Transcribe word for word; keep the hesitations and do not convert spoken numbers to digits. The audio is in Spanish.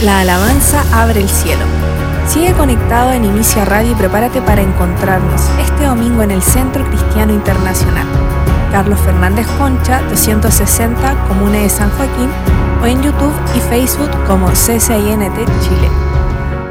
La alabanza abre el cielo. Sigue conectado en Inicia Radio y prepárate para encontrarnos este domingo en el Centro Cristiano Internacional, Carlos Fernández Concha, doscientos sesenta, Comuna de San Joaquín, o en YouTube y Facebook como C C I N T Chile.